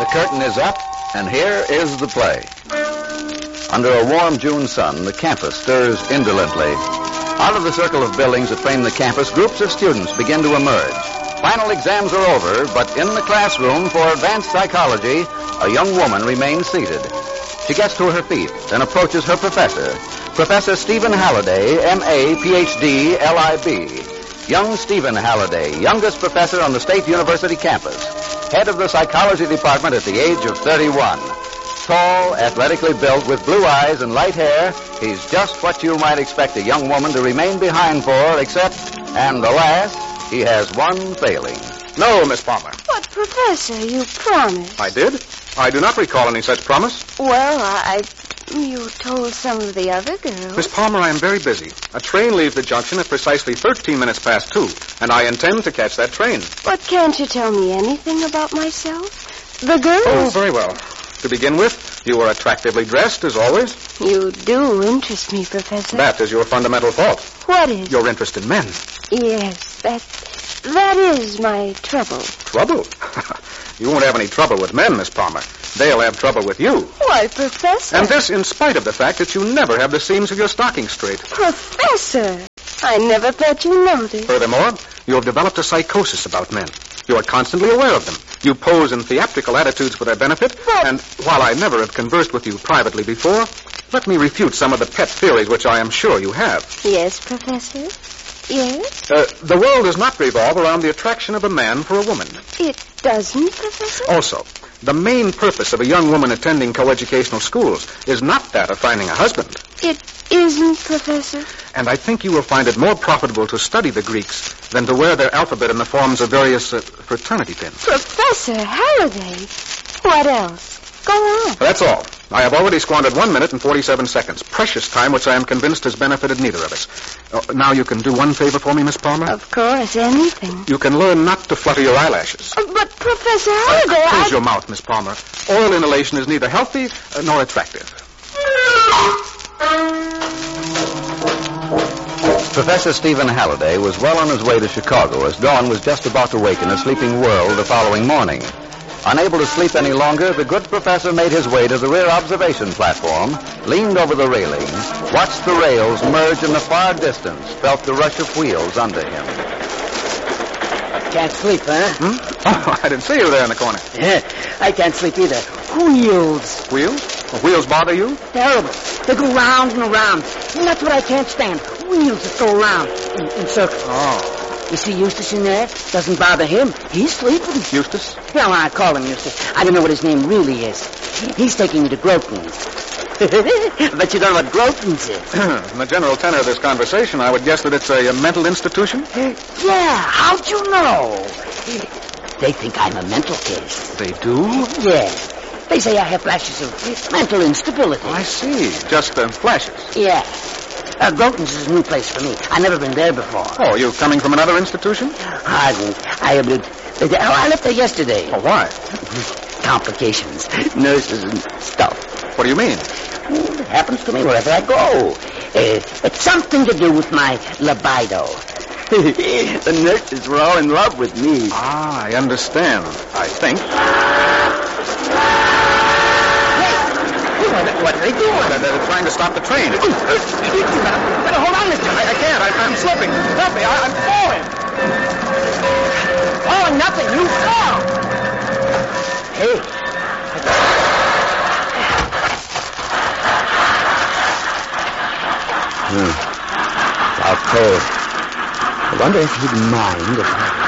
The curtain is up, and here is the play. Under a warm June sun, the campus stirs indolently. Out of the circle of buildings that frame the campus, groups of students begin to emerge. Final exams are over, but in the classroom for advanced psychology, a young woman remains seated. She gets to her feet, then approaches her professor, Professor Stephen Halliday, M.A., Ph.D., L.I.B. Young Stephen Halliday, youngest professor on the State University campus, head of the psychology department at the age of 31. Tall, athletically built, with blue eyes and light hair, he's just what you might expect a young woman to remain behind for, except, and alas, he has one failing. No, Miss Palmer. But, Professor, you promised. I did? I do not recall any such promise. Well, you told some of the other girls. Miss Palmer, I am very busy. A train leaves the junction at precisely 13 minutes past 2, and I intend to catch that train. But can't you tell me anything about myself? The girls? Oh, very well. To begin with, you are attractively dressed, as always. You do interest me, Professor. That is your fundamental fault. What is? Your interest in men. Yes, that is my trouble. Trouble? You won't have any trouble with men, Miss Palmer. They'll have trouble with you. Why, Professor? And this in spite of the fact that you never have the seams of your stocking straight. Professor, I never thought you noticed. Furthermore, you have developed a psychosis about men. You are constantly aware of them. You pose in theatrical attitudes for their benefit, and while I never have conversed with you privately before, let me refute some of the pet theories which I am sure you have. Yes, Professor? Yes? The world does not revolve around the attraction of a man for a woman. It doesn't, Professor? Also, the main purpose of a young woman attending coeducational schools is not that of finding a husband. It isn't, Professor? And I think you will find it more profitable to study the Greeks than to wear their alphabet in the forms of various fraternity pins. Professor Halliday, what else? Go on. That's all. I have already squandered 1 minute and 47 seconds. Precious time, which I am convinced has benefited neither of us. Now you can do one favor for me, Miss Palmer? Of course, anything. You can learn not to flutter your eyelashes. But, Professor Halliday, Close your mouth, Miss Palmer. Oral inhalation is neither healthy nor attractive. Professor Stephen Halliday was well on his way to Chicago as dawn was just about to waken a sleeping world the following morning. Unable to sleep any longer, the good professor made his way to the rear observation platform, leaned over the railing, watched the rails merge in the far distance, felt the rush of wheels under him. Can't sleep, huh? Oh, I didn't see you there in the corner. I can't sleep either. Wheels. Wheels? Well, wheels bother you? Terrible. They go round and around. And that's what I can't stand. Wheels that go around in circles. Oh. You see Eustace in there? Doesn't bother him. He's sleeping. Eustace? Yeah, well, I call him Eustace. I don't know what his name really is. He's taking me to Groton's. But you don't know what Groton's is. In the general tenor of this conversation, I would guess that it's a mental institution? Yeah, how'd you know? They think I'm a mental case. They do? Yeah. They say I have flashes of mental instability. I see. Just flashes. Yeah. Groton's is a new place for me. I've never been there before. Oh, you coming from another institution? Hardly. I left there yesterday. Oh, why? Complications. Nurses and stuff. What do you mean? It happens to me wherever I go. It's something to do with my libido. The nurses were all in love with me. Ah, I understand. I think. What are they doing? They're trying to stop the train. You better hold on, mister. I can't. I'm slipping. Help me. I'm falling. Oh, nothing. You fall. Hey. How cold. I wonder if he'd mind if I...